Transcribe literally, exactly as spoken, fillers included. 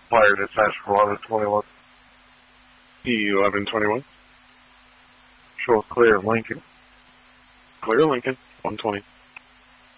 Fire dispatch for eleven twenty-one. eleven twenty-one. Show clear of Lincoln. Clear Lincoln, one twenty.